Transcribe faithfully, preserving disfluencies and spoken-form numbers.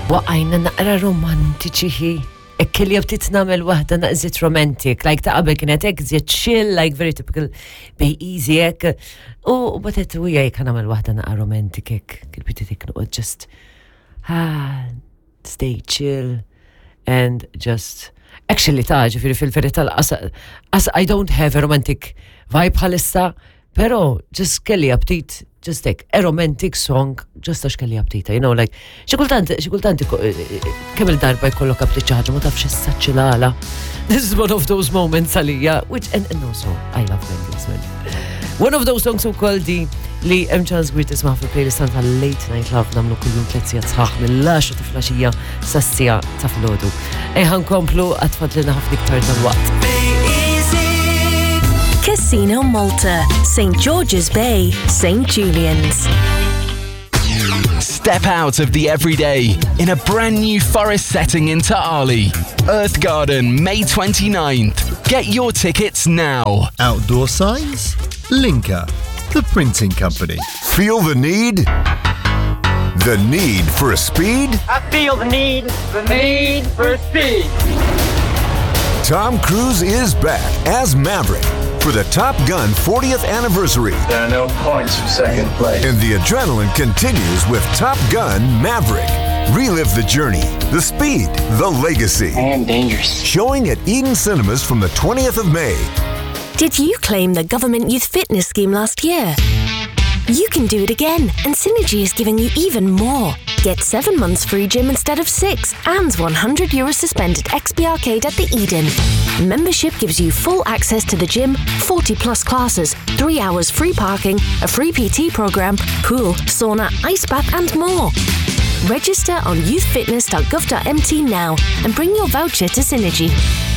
Waqajna naqra romantiċi hi. Ekkelli jabtit namel wahda naqżit romantic, like ta' qabel kienet ek zjed chill, like very typical bay easy ek. U batet u jaj kan namel wahda naqa romantic ek, kil-bitit ek nuqod just, ah, stay chill, and just, actually ta' ġifiri fil-verita as, as I don't have a romantic vibe bħalissa, pero just kelli jabtit, just like a romantic song, just għax kelli jabtita, you know, like, xikultant, xikultant, kemm il-darba jkollok abti ċaħġa, ma tafx s-saċċilala. This is one of those moments għalija, which, and, and also, I love Bengals, man. One of those songs so called di li hemm ċans gwir tisma' fil-playlist ta' Late Night Love namlu kullum tletzija sħaħ mill-għaxra ta' flaxija sassija ta' filgħodu. Ejħan komplu għatfadlina ħafna iktar tal-waqt. Casino Malta, Saint George's Bay, Saint Julian's. Step out of the everyday in a brand new forest setting in Ta'ali. Earth Garden, May twenty-ninth. Get your tickets now. Outdoor signs? Linka, the printing company. Feel the need? The need for speed? I feel the need, the need for speed. Tom Cruise is back as Maverick for the Top Gun fortieth anniversary. There are no points for second place. And the adrenaline continues with Top Gun Maverick. Relive the journey, the speed, the legacy. I am dangerous. Showing at Eden Cinemas from the twentieth of May. Did you claim the Government Youth Fitness Scheme last year? You can do it again, and Synergy is giving you even more. Get seven months free gym instead of six, and one hundred euro suspended X P Arcade at the Eden. Membership gives you full access to the gym, forty plus classes, three hours free parking, a free P T program, pool, sauna, ice bath, and more. Register on youth fitness dot gov dot m t now and bring your voucher to Synergy.